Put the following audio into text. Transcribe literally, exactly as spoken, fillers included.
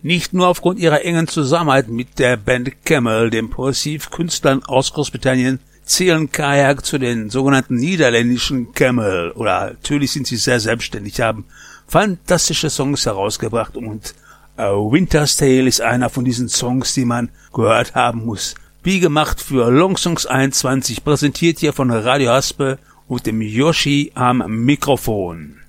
Nicht nur aufgrund ihrer engen Zusammenarbeit mit der Band Camel, den Progressivkünstlern aus Großbritannien, zählen Kayak zu den sogenannten niederländischen Camel, oder natürlich sind sie sehr selbstständig, haben fantastische Songs herausgebracht und A Winter's Tale ist einer von diesen Songs, die man gehört haben muss. Wie gemacht für Longsongs einundzwanzig, präsentiert hier von Radio Haspe und dem Yoshi am Mikrofon.